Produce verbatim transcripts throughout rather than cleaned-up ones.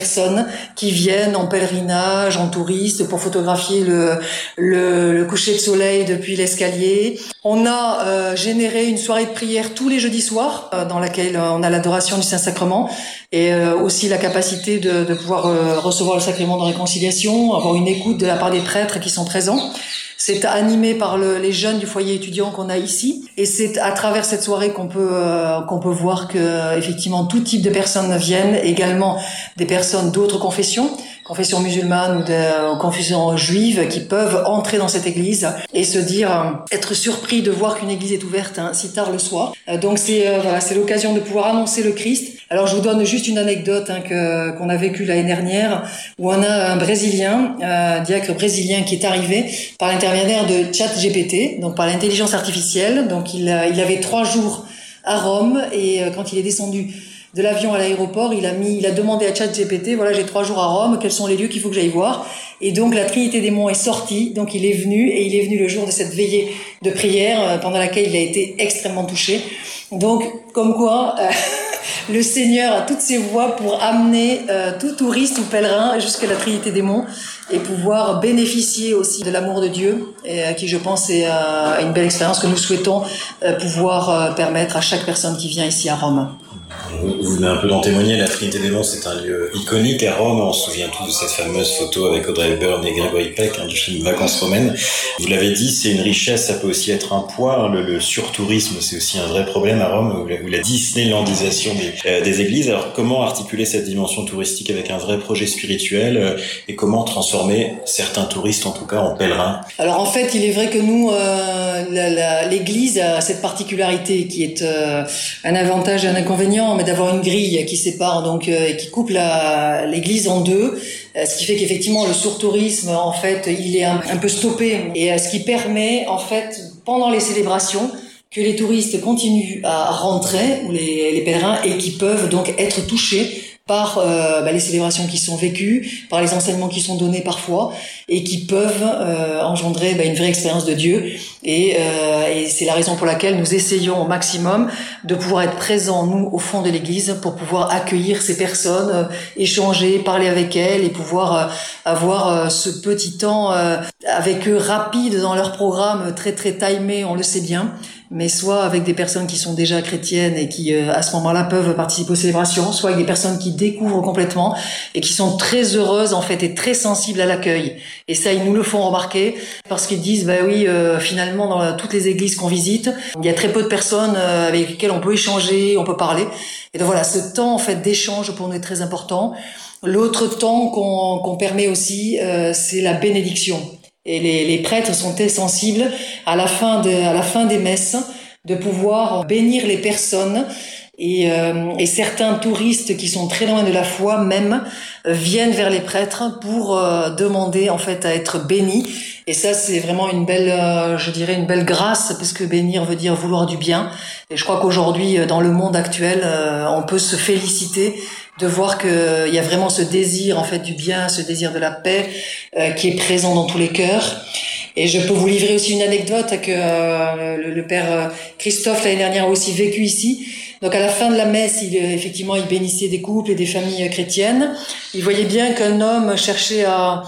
personnes qui viennent en pèlerinage, en touriste, pour photographier le, le, le coucher de soleil depuis l'escalier. On a euh, généré une soirée de prière tous les jeudis soirs, euh, dans laquelle on a l'adoration du Saint-Sacrement et euh, aussi la capacité de, de pouvoir euh, recevoir le sacrement de réconciliation, avoir une écoute de la part des prêtres qui sont présents. C'est animé par le, les jeunes du foyer étudiant qu'on a ici, et c'est à travers cette soirée qu'on peut euh, qu'on peut voir que effectivement tout type de personnes viennent, également des personnes d'autres confessions, confession musulmane ou de euh, confession juive, qui peuvent entrer dans cette église et se dire euh, être surpris de voir qu'une église est ouverte hein, si tard le soir. Euh, donc c'est euh, voilà, c'est l'occasion de pouvoir annoncer le Christ. Alors je vous donne juste une anecdote hein, que qu'on a vécue l'année dernière, où on a un Brésilien, un diacre brésilien qui est arrivé par l'intermédiaire de ChatGPT, donc par l'intelligence artificielle. Donc il il avait trois jours à Rome, et quand il est descendu de l'avion à l'aéroport, il a mis, il a demandé à ChatGPT, voilà, j'ai trois jours à Rome, quels sont les lieux qu'il faut que j'aille voir? Et donc la Trinité des Monts est sortie, donc il est venu, et il est venu le jour de cette veillée de prière, pendant laquelle il a été extrêmement touché. Donc, comme quoi, euh, le Seigneur a toutes ses voies pour amener euh, tout touriste ou pèlerin jusqu'à la Trinité des Monts, et pouvoir bénéficier aussi de l'amour de Dieu, et euh, qui, je pense, est euh, une belle expérience que nous souhaitons euh, pouvoir euh, permettre à chaque personne qui vient ici à Rome. Vous, vous venez un peu d'en témoigner, la Trinité des Monts, c'est un lieu iconique à Rome. On se souvient tous de cette fameuse photo avec Audrey Hepburn et Gregory Peck hein, du film Vacances romaines. Vous l'avez dit, c'est une richesse, ça peut aussi être un poids. Le, le surtourisme, c'est aussi un vrai problème à Rome, ou la, ou la Disneylandisation des, euh, des églises. Alors comment articuler cette dimension touristique avec un vrai projet spirituel euh, et comment transformer certains touristes, en tout cas, en pèlerins? Alors en fait, il est vrai que nous, euh, la, la, l'église a cette particularité qui est euh, un avantage et un inconvénient, mais d'avoir une grille qui sépare donc euh, et qui coupe la, l'église en deux, euh, ce qui fait qu'effectivement le surtourisme en fait il est un, un peu stoppé, et euh, ce qui permet en fait pendant les célébrations que les touristes continuent à rentrer, ou les, les pèlerins, et qui peuvent donc être touchés par euh, bah, les célébrations qui sont vécues, par les enseignements qui sont donnés parfois, et qui peuvent euh, engendrer bah, une vraie expérience de Dieu. Et, euh, et c'est la raison pour laquelle nous essayons au maximum de pouvoir être présents, nous, au fond de l'église, pour pouvoir accueillir ces personnes, euh, échanger, parler avec elles, et pouvoir euh, avoir euh, ce petit temps euh, avec eux rapide dans leur programme, très très timé, on le sait bien, mais soit avec des personnes qui sont déjà chrétiennes et qui, euh, à ce moment-là, peuvent participer aux célébrations, soit avec des personnes qui découvrent complètement et qui sont très heureuses, en fait, et très sensibles à l'accueil. Et ça, ils nous le font remarquer, parce qu'ils disent, bah oui, euh, finalement, dans toutes les églises qu'on visite, il y a très peu de personnes euh, avec lesquelles on peut échanger, on peut parler. Et donc voilà, ce temps, en fait, d'échange, pour nous, est très important. L'autre temps qu'on, qu'on permet aussi, euh, c'est la bénédiction. Et les, les prêtres sont très sensibles à la fin de, à la fin des messes, de pouvoir bénir les personnes, et, euh, et certains touristes qui sont très loin de la foi même euh, viennent vers les prêtres pour euh, demander en fait à être bénis. Et ça, c'est vraiment une belle, euh, je dirais une belle grâce, parce que bénir veut dire vouloir du bien. Et je crois qu'aujourd'hui, dans le monde actuel, euh, on peut se féliciter de voir que il y a vraiment ce désir en fait du bien, ce désir de la paix euh, qui est présent dans tous les cœurs. Et je peux vous livrer aussi une anecdote que euh, le, le père Christophe l'année dernière a aussi vécu ici. Donc à la fin de la messe, il effectivement il bénissait des couples et des familles chrétiennes. Il voyait bien qu'un homme cherchait à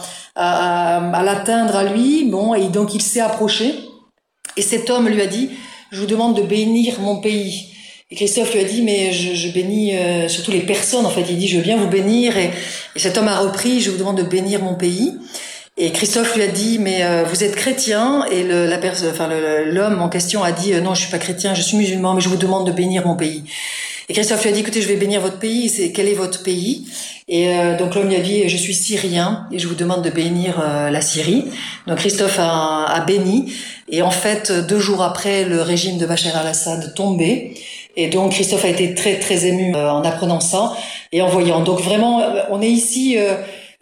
à, à, à l'atteindre à lui. Bon, et donc il s'est approché. Et cet homme lui a dit: je vous demande de bénir mon pays. Et Christophe lui a dit: mais je, je bénis euh, surtout les personnes. En fait, il dit: je veux bien vous bénir. Et, et cet homme a repris: je vous demande de bénir mon pays. Et Christophe lui a dit: mais euh, vous êtes chrétien? Et le, la personne, enfin le, l'homme en question a dit: euh, non, je suis pas chrétien, je suis musulman, mais je vous demande de bénir mon pays. Et Christophe lui a dit: écoutez, je vais bénir votre pays. C'est quel est votre pays? Et euh, donc l'homme lui a dit: je suis syrien et je vous demande de bénir euh, la Syrie. Donc Christophe a, a béni. Et en fait, deux jours après, le régime de Bachar al-Assad tombait. Et donc Christophe a été très très ému euh, en apprenant ça et en voyant. Donc vraiment, on est ici. Euh,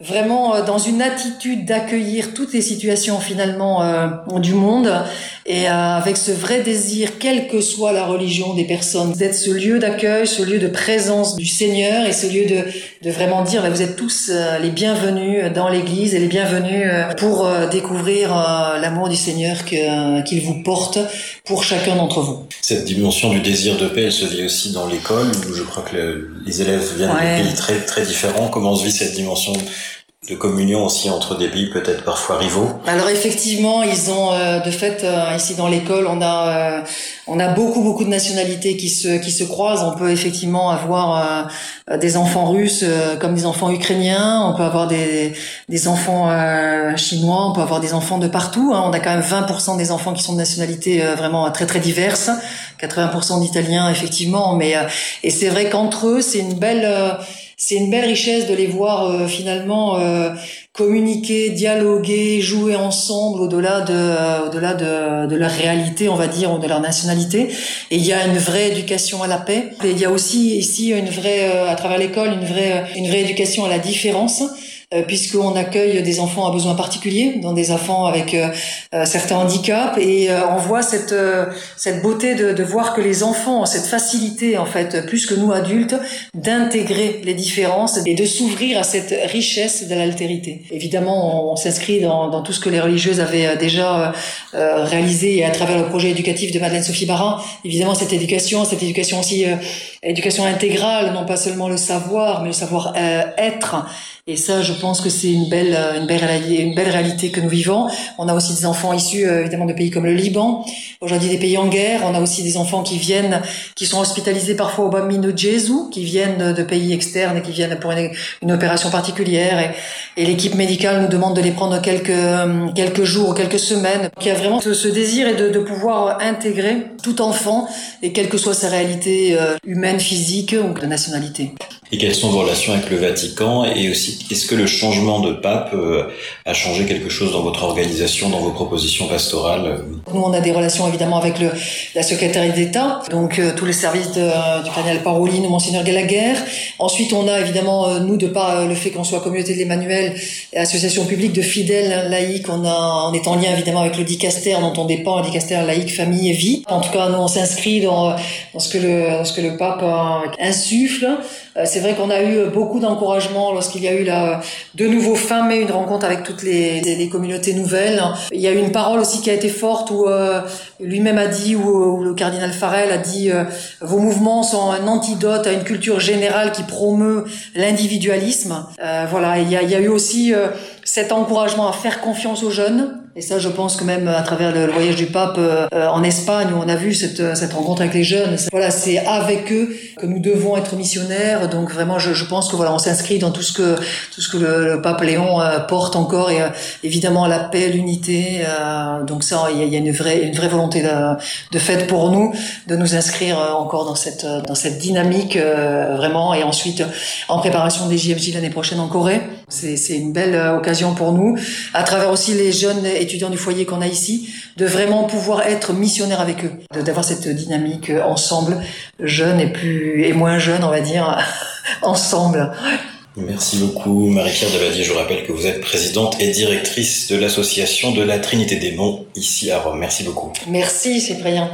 vraiment euh, dans une attitude d'accueillir toutes les situations finalement euh, du monde et euh, avec ce vrai désir, quelle que soit la religion des personnes, d'être ce lieu d'accueil, ce lieu de présence du Seigneur et ce lieu de, de vraiment dire, bah, vous êtes tous euh, les bienvenus dans l'Église et les bienvenus euh, pour euh, découvrir euh, l'amour du Seigneur que, euh, qu'il vous porte pour chacun d'entre vous. Cette dimension du désir de paix, elle se vit aussi dans l'école, où je crois que le, les élèves viennent ouais. de pays très, très différents. Comment se vit cette dimension de communion aussi entre des pays peut-être parfois rivaux? Alors effectivement, ils ont euh, de fait euh, ici dans l'école, on a euh, on a beaucoup beaucoup de nationalités qui se qui se croisent. On peut effectivement avoir euh, des enfants russes euh, comme des enfants ukrainiens, on peut avoir des des enfants euh, chinois, on peut avoir des enfants de partout, hein. On a quand même vingt pour cent des enfants qui sont de nationalités euh, vraiment très très diverses, quatre-vingts pour cent d'Italiens effectivement, mais euh, et c'est vrai qu'entre eux, c'est une belle euh, c'est une belle richesse de les voir euh, finalement euh, communiquer, dialoguer, jouer ensemble au-delà de euh, au-delà de, de leur réalité, on va dire, ou de leur nationalité. Et il y a une vraie éducation à la paix. Et il y a aussi ici une vraie euh, à travers l'école une vraie une vraie éducation à la différence. Euh, puisqu'on accueille des enfants à besoins particuliers, dans des enfants avec euh, euh, certains handicaps, et euh, on voit cette euh, cette beauté de, de voir que les enfants ont cette facilité, en fait, plus que nous adultes, d'intégrer les différences et de s'ouvrir à cette richesse de l'altérité. Évidemment, on, on s'inscrit dans, dans tout ce que les religieuses avaient déjà euh, réalisé, et à travers le projet éducatif de Madeleine Sophie Barin, évidemment, cette éducation, cette éducation aussi, euh, éducation intégrale, non pas seulement le savoir, mais le savoir euh, être. Et ça, je pense que c'est une belle, une belle, une belle réalité que nous vivons. On a aussi des enfants issus, évidemment, de pays comme le Liban. Aujourd'hui, des pays en guerre. On a aussi des enfants qui viennent, qui sont hospitalisés parfois au Bambino Gesù, qui viennent de pays externes et qui viennent pour une, une opération particulière. Et, et l'équipe médicale nous demande de les prendre quelques, quelques jours ou quelques semaines. Donc, il y a vraiment ce, ce désir et de, de pouvoir intégrer tout enfant, et quelle que soit sa réalité humaine, physique ou de nationalité. Et quelles sont vos relations avec le Vatican? Et aussi, est-ce que le changement de pape euh, a changé quelque chose dans votre organisation, dans vos propositions pastorales? Nous, on a des relations évidemment avec le, la secrétaire d'État, donc euh, tous les services de, du cardinal Parolin ou Monseigneur Gallagher. Ensuite, on a évidemment, euh, nous, de par euh, le fait qu'on soit communauté de l'Emmanuel et association publique de fidèles laïcs, on, a, on est en lien évidemment avec le dicaster dont on dépend, le dicaster laïque, famille et vie. En tout cas, nous, on s'inscrit dans, dans, ce, que le, dans ce que le pape euh, insuffle. C'est vrai qu'on a eu beaucoup d'encouragement lorsqu'il y a eu la, de nouveau fin mai une rencontre avec toutes les, les, les communautés nouvelles. Il y a eu une parole aussi qui a été forte où euh, lui-même a dit, où, où le cardinal Farrell a dit euh, vos mouvements sont un antidote à une culture générale qui promeut l'individualisme. Euh, voilà, il y a, il y a eu aussi euh, cet encouragement à faire confiance aux jeunes. Et ça, je pense que même à travers le, le voyage du pape euh, en Espagne, où on a vu cette, cette rencontre avec les jeunes, voilà, c'est avec eux que nous devons être missionnaires. Donc vraiment, je, je pense que voilà, on s'inscrit dans tout ce que tout ce que le, le pape Léon euh, porte encore, et euh, évidemment la paix, l'unité. Euh, donc ça, il y a, il y a une vraie une vraie volonté de, de fait pour nous de nous inscrire encore dans cette dans cette dynamique euh, vraiment. Et ensuite, en préparation des J F J l'année prochaine en Corée, c'est c'est une belle occasion pour nous, à travers aussi les jeunes étudiants du foyer qu'on a ici, de vraiment pouvoir être missionnaires avec eux, d'avoir cette dynamique ensemble, jeunes et plus et moins jeunes, on va dire, ensemble. Merci beaucoup Marie-Pierre Deladier. Je rappelle que vous êtes présidente et directrice de l'association de la Trinité des Monts ici à Rome. Merci beaucoup. Merci Cyprien.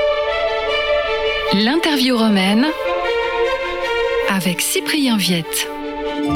L'interview romaine avec Cyprien Viette.